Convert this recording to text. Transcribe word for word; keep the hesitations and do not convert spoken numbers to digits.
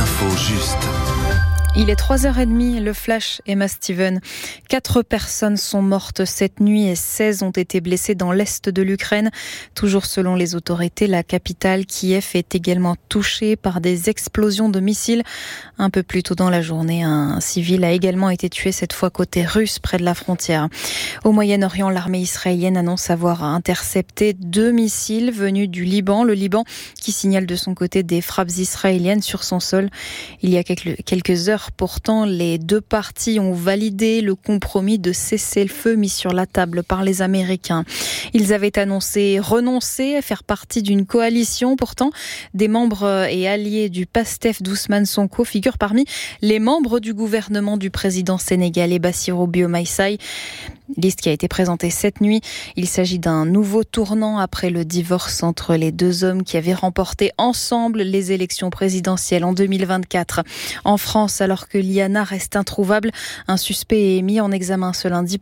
L'info juste. Il est trois heures trente, le flash, Emma Steven. Quatre personnes sont mortes cette nuit et seize ont été blessées dans l'est de l'Ukraine. Toujours selon les autorités, la capitale Kiev est également touchée par des explosions de missiles. Un peu plus tôt dans la journée, un civil a également été tué, cette fois côté russe, près de la frontière. Au Moyen-Orient, l'armée israélienne annonce avoir intercepté deux missiles venus du Liban. Le Liban qui signale de son côté des frappes israéliennes sur son sol. Il y a quelques, quelques heures, pourtant, les deux parties ont validé le compromis de cessez-le-feu mis sur la table par les Américains. Ils avaient annoncé renoncer à faire partie d'une coalition. Pourtant, des membres et alliés du PASTEF d'Ousmane Sonko figurent parmi les membres du gouvernement du président sénégalais Bassirou Diomaye Faye. Liste qui a été présentée cette nuit. Il s'agit d'un nouveau tournant après le divorce entre les deux hommes qui avaient remporté ensemble les élections présidentielles en deux mille vingt-quatre. En France, alors que l'I A N A reste introuvable, un suspect est mis en examen ce lundi